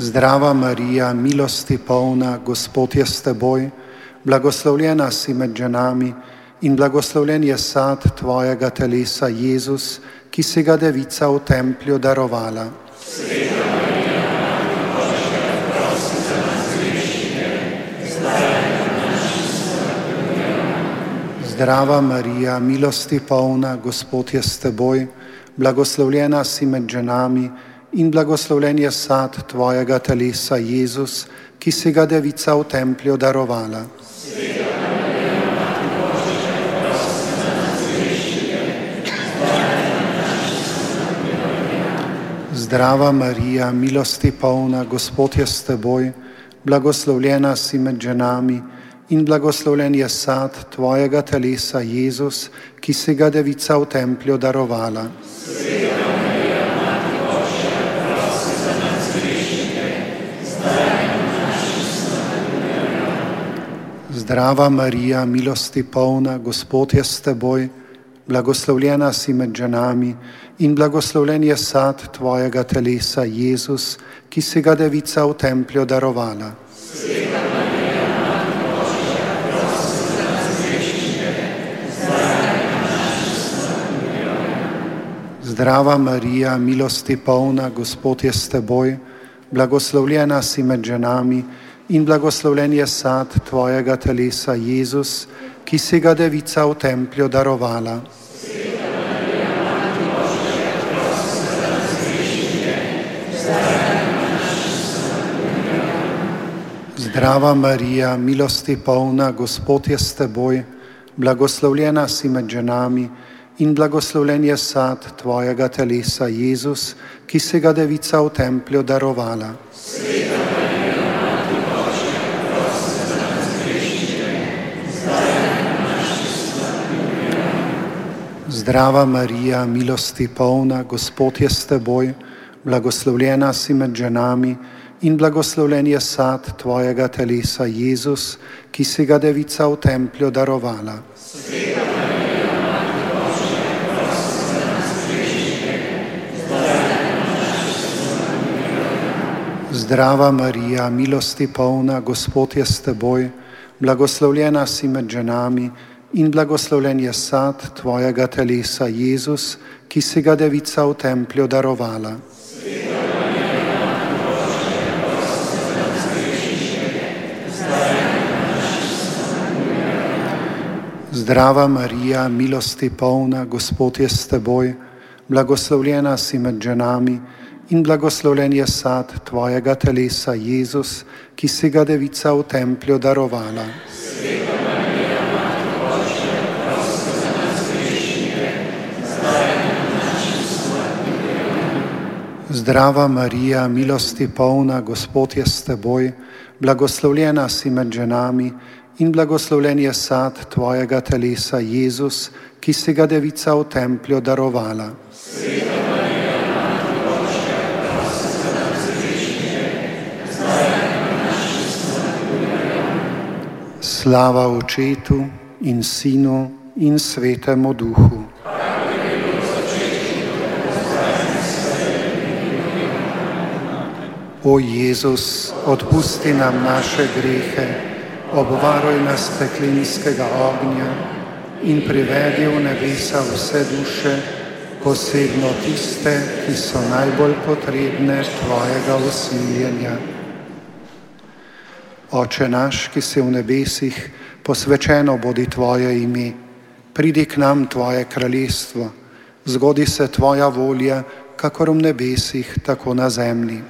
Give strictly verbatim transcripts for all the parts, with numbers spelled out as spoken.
Zdrava Marija, milosti polna, Gospod je s teboj, blagoslovljena si med ženami in blagoslovljen je sad tvojega telesa, Jezus, ki si ga devica v templju darovala. Sveta Marija, Mati Božja, prosi za nas grešnike, zdaj in v naši smrti. Amen. Zdrava Marija, milosti polna, Gospod je s teboj, blagoslovljena si med ženami in blagoslovljen je sad tvojega telesa, Jezus, ki si ga devica v templju darovala. Sveta Marija, Mati Božja, prosi za nas grešnike, zdaj in v naši smrti. Amen. Zdrava Marija, milosti polna, Gospod je s teboj, blagoslovljena si med ženami in blagoslovljen je sad tvojega telesa, Jezus, ki si ga devica v templju darovala. Sveta Marija, Mati Božja, prosi za nas grešnike, zdaj in v naši smrti. Amen. Zdrava Marija, milosti polna, Gospod je s teboj, blagoslovljena si med ženami in blagoslovljen je sad tvojega telesa, Jezus, ki si ga devica v templju darovala. Sveta Marija, Mati Božja, prosi za nas grešnike, zdaj in v naši smrti. Amen. Zdrava Marija, milosti polna, Gospod je s teboj, blagoslovljena si med ženami in blagoslovljen je sad tvojega telesa, Jezus, ki si ga devica v templju darovala. Sveta Marija, Mati Božja, prosi za nas grešnike, zdaj in v naši smrti. Amen. Zdrava Marija, milosti polna, Gospod je s teboj, blagoslovljena si med ženami in blagoslovljen je sad tvojega telesa, Jezus, ki si ga devica v templju darovala. Sveta Marija, Mati Božja, prosi za nas grešnike, zdaj in v naši smrti. Amen. Zdrava Marija, milosti polna, Gospod je s teboj, blagoslovljena si med ženami in blagoslovljen je sad tvojega telesa, Jezus, ki si ga devica v templju darovala. Sveta Marija, Mati Božja, prosi za nas grešnike, zdaj in v naši smrti. Amen. Zdrava Marija, milosti polna, Gospod je s teboj, blagoslovljena si med ženami in blagoslovljen je sad tvojega telesa, Jezus, ki si ga devica v templju darovala. Sveta Marija, Mati Božja, prosi za nas grešnike, zdaj in v naši smrti. Amen. Zdrava Marija, milosti polna, Gospod je s teboj, blagoslovljena si med ženami in blagoslovljen je sad tvojega telesa, Jezus, ki si ga devica v templju darovala. Sveta Marija, Mati Božja, prosi za nas grešnike, zdaj in v naši smrti. Amen. Zdrava Marija, milosti polna, Gospod je s teboj, blagoslovljena si med ženami in blagoslovljen je sad tvojega telesa, Jezus, ki si ga devica v templju darovala. Sveta Marija, Mati Božja, prosi za nas grešnike, zdaj in v naši smrti. Amen. Slava Očetu in Sinu in Svetemu Duhu. O Jezus, odpusti nam naše grehe, obvaruj nas peklinskega ognja in privedi v nebesa vse duše, posebno tiste, ki so najbolj potrebne tvojega usmiljenja. Oče naš, ki si v nebesih, posvečeno bodi tvoje ime, pridi k nam tvoje kraljestvo, zgodi se tvoja volja, kakor v nebesih, tako na zemlji.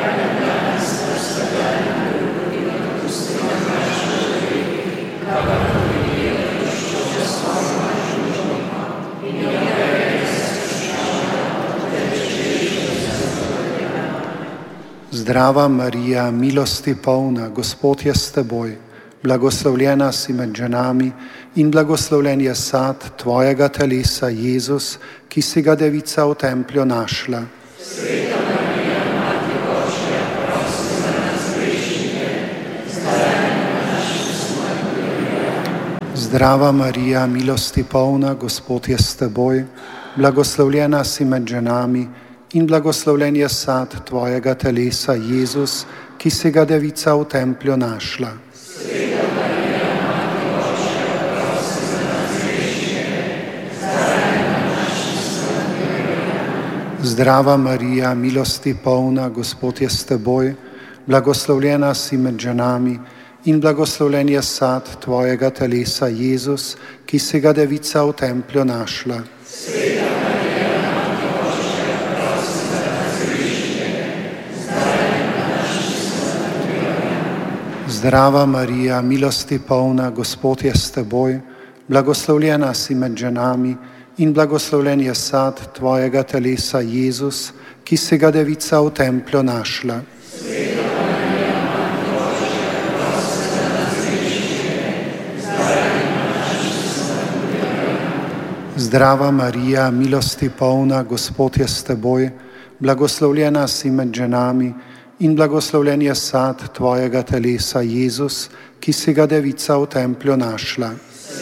Zdrava Marija, milosti polna, Gospod je s teboj, blagoslovljena si med ženami in blagoslovljen je sad tvojega telesa, Jezus, ki si ga devica v templju našla. Sveta Marija, Mati Božja, prosi za nas grešnike, zdaj in v naši smrti. Amen. Zdrava Marija, milosti polna, Gospod je s teboj, blagoslovljena si med ženami in blagoslovljen je sad tvojega telesa, Jezus, ki si ga devica v templju našla. Zdrava Marija, milosti polna, Gospod je s teboj, blagoslovljena si med ženami in blagoslovljen je sad tvojega telesa, Jezus, ki si ga devica v templju našla. Zdrava Marija, milosti polna, Gospod je s teboj, blagoslovljena si med ženami in blagoslovljen je sad tvojega telesa, Jezus, ki si ga devica v templju našla. Zdrava Marija, milosti polna, Gospod je s teboj, blagoslovljena si med ženami in blagoslovljen je sad tvojega telesa, Jezus, ki si ga devica v templju našla.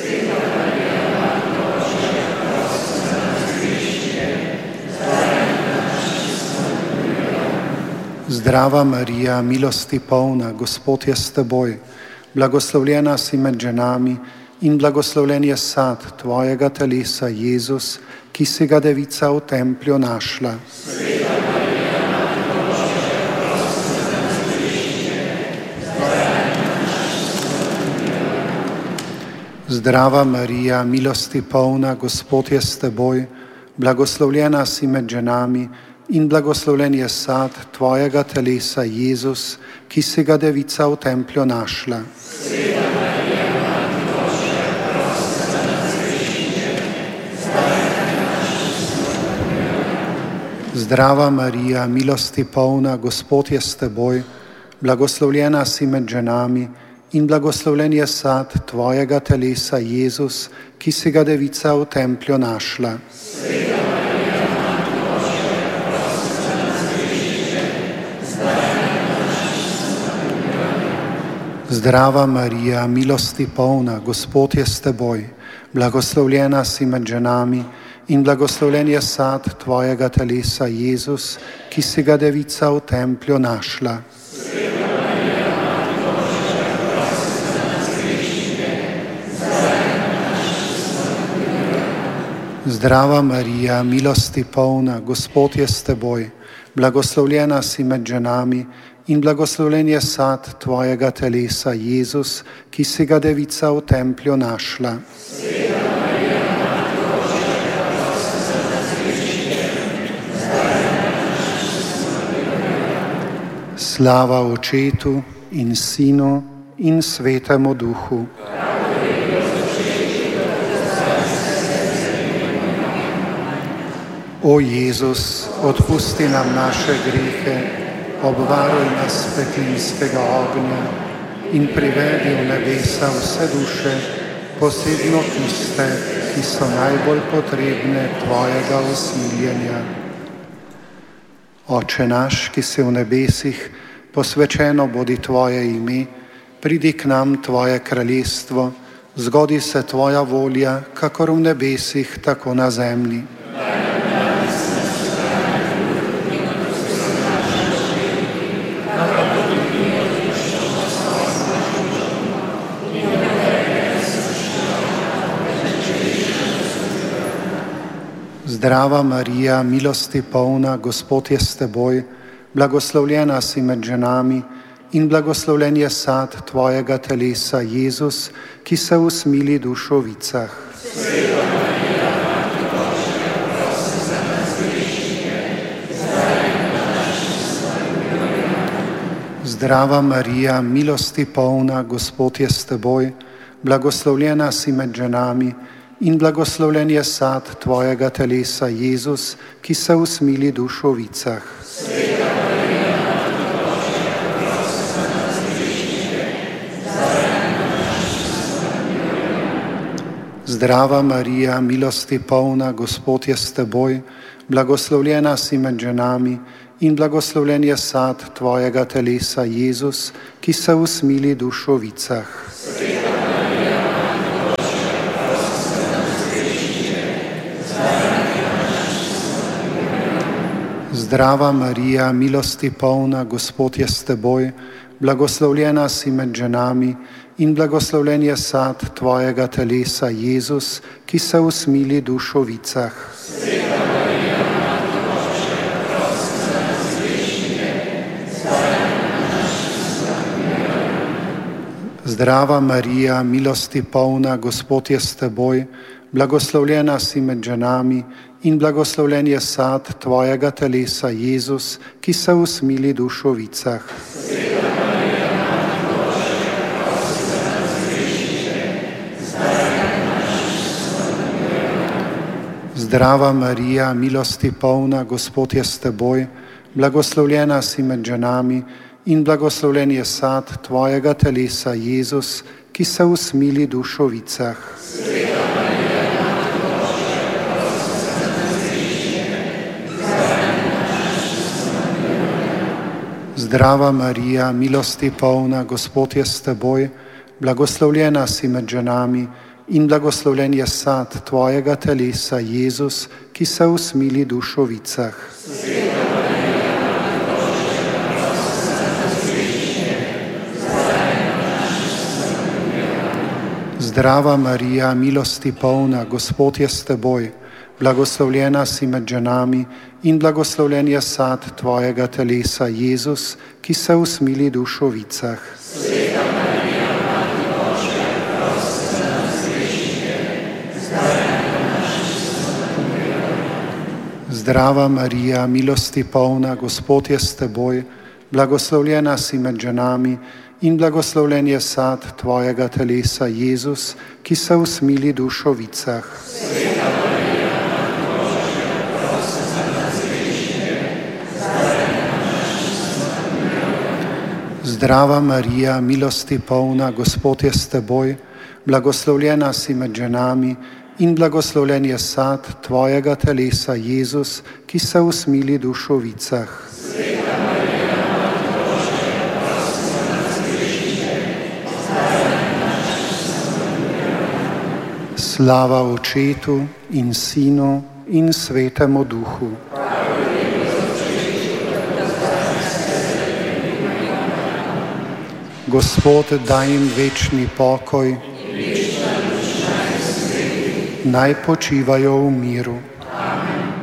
Zdrava Marija, milosti polna, Gospod je s teboj, blagoslovljena si med ženami in blagoslovljen je sad tvojega telesa, Jezus, ki si ga devica v templju našla. Zdrava Marija, milosti polna, Gospod je s teboj, blagoslovljena si med ženami in blagoslovljen je sad tvojega telesa, Jezus, ki si ga devica v templju našla. Zdrava Marija, milosti polna, Gospod je s teboj, blagoslovljena si med ženami in blagoslovljen je sad tvojega telesa, Jezus, ki si ga devica v templju našla. Zdrava Marija, milosti polna, Gospod je s teboj, blagoslovljena si med ženami in blagoslovljen je sad tvojega telesa, Jezus, ki si ga devica v templju našla. Zdrava Marija, milosti polna, Gospod je s teboj, blagoslovljena si med ženami in blagoslovljen je sad tvojega telesa, Jezus, ki si ga devica v templju našla. Slava Očetu in Sinu in Svetemu Duhu. O Jezus, odpusti nam naše grehe, obvaruj nas peklinskega ognja in privedi v nebesa vse duše, posebno tiste, ki so najbolj potrebne tvojega usmiljenja. Oče naš, ki si v nebesih, posvečeno bodi tvoje ime, pridi k nam tvoje kraljestvo, zgodi se tvoja volja, kakor v nebesih, tako na zemlji. Zdrava Marija, milosti polna, Gospod je s teboj, blagoslovljena si med ženami in blagoslovljen je sad tvojega telesa, Jezus, ki se usmili v dušovicah. Zdrava Marija, milosti polna, Gospod je s teboj, blagoslovljena si med ženami in blagoslovljen je sad tvojega telesa, Jezus, ki se usmili v dušovicah. Zdrava Marija, milosti polna, Gospod je s teboj, blagoslovljena si med ženami in blagoslovljen je sad tvojega telesa, Jezus, ki se usmili v dušovicah. Zdrava Marija, milosti polna, Gospod je s teboj, blagoslovljena si med ženami in blagoslovljen je sad tvojega telesa, Jezus, ki se usmili duš v vicah. Sveta Marija, Mati Božja, prosi za nas grešnike, zdaj in na naši smrtni uri. Zdrava Marija, milosti polna, Gospod je s teboj, blagoslovljena si med ženami in blagoslovljen je sad tvojega telesa, Jezus, ki se usmili duš v vicah. Sveta Marija, Mati Božja, prosi za nas grešnike, zdaj in na naši smrtni uri. Zdrava Marija, milosti polna, Gospod je s teboj, blagoslovljena si med ženami in blagoslovljen je sad tvojega telesa, Jezus, ki se usmili duš v vicah. Sveta Marija, Mati Božja, prosi za nas grešnike, zdaj in na naši smrtni uri. Zdrava Marija, milosti polna, Gospod je s teboj, blagoslovljena si med ženami in blagoslovljen je sad tvojega telesa, Jezus, ki se usmili duš v vicah. Sveta Marija, Mati Božja, prosi za nas grešnike, zdaj in na naši smrtni uri. Zdrava Marija, milosti polna, Gospod je s teboj, blagoslovljena si med ženami in blagoslovljen je sad tvojega telesa, Jezus, ki se usmili duš v vicah. Sveta Marija, Mati Božja, prosi za nas grešnike, zdaj in na naši smrtni uri. Zdrava Marija, milosti polna, Gospod je s teboj, blagoslovljena si med ženami in blagoslovljen je sad tvojega telesa, Jezus, ki se usmili duš v vicah. Sveta Marija, Mati Božja, prosi za nas grešnike, zdaj in na naši smrtni uri. Zdrava Marija, milosti polna, Gospod je s teboj, blagoslovljena si med ženami in blagoslovljen je sad tvojega telesa, Jezus, ki se usmili duš v vicah. Sveta Marija, Mati Božja, prosi za nas grešnike, zdaj in na naši smrtni uri. Slava Očetu in Sinu in Svetemu Duhu. Gospod, daj jim večni pokoj, naj počivajo v miru.